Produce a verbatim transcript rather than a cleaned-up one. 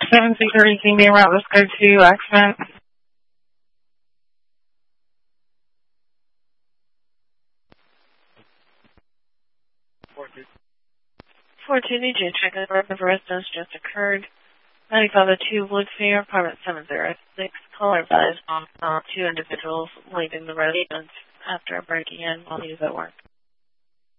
seven six thirty, can you route this go to accident? four two D J, check the birth of residence just occurred. ninety-five oh two Woodfair, apartment seven oh six. Caller advised on uh, two individuals leaving the residence after breaking in while he was at work.